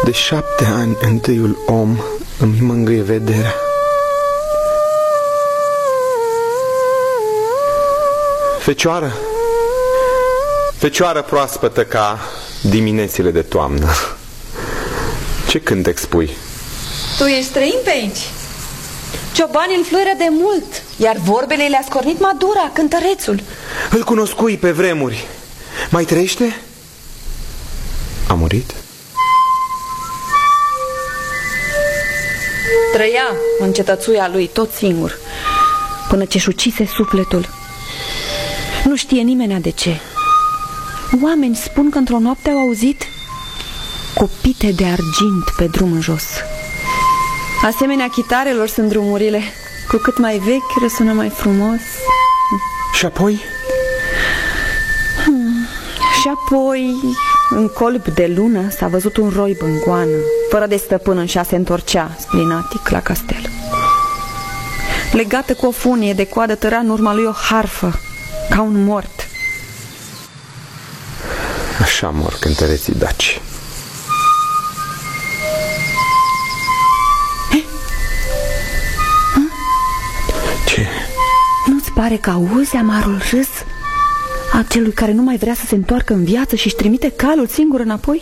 De 7 ani întâiul om îmi mângâie vederea. Fecioară, fecioară proaspătă ca diminețile de toamnă, ce cântec spui? Tu ești străin pe aici. Ciobanii îl floră de mult, iar vorbele le-a scornit Madura, cântărețul. Îl cunoscui pe vremuri. Mai trăiește? A murit? Trăia în cetățuia lui tot singur, până ce-și ucise sufletul. Nu știe nimeni de ce. Oameni spun că într-o noapte au auzit copite de argint pe drum în jos. Asemenea chitarelor sunt drumurile. Cu cât mai vechi răsună mai frumos. Și apoi? Și apoi, în colb de lună, s-a văzut un roi bângoană, fără de stăpân, și se întorcea splinatic la castel. Legată cu o funie de coadă, tăra în urma lui o harfă, ca un mort. Așa mor cântăreții daci. Ce? Nu-ți pare că auzi amarul râs a celui care nu mai vrea să se întoarcă în viață și-și trimite calul singur înapoi?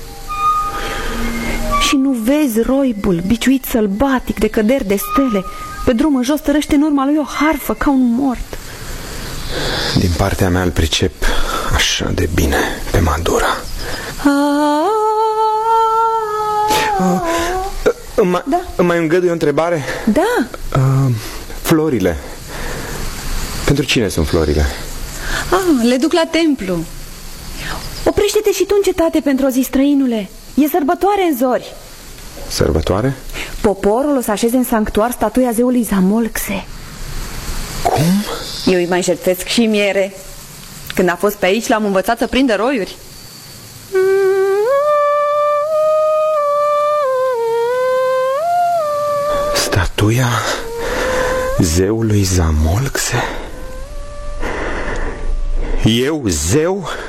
Și nu vezi roibul, biciuit sălbatic de căderi de stele, pe drum în jos tărăște în urma lui o harfă ca un mort? Din partea mea îl pricep așa de bine pe Madura. Îmi mai îngădui o întrebare? Da. Florile. Pentru cine sunt florile? Le duc la templu. Oprește-te și tu în cetate pentru o zi, străinule. E sărbătoare în zori. Sărbătoare? Poporul o să așeze în sanctuar statuia zeului Zamolxe. Cum? Eu îi mai jertfesc și miere. Când a fost pe aici, l-am învățat să prindă roiuri. Statuia zeului Zamolxe? Eu, zeu?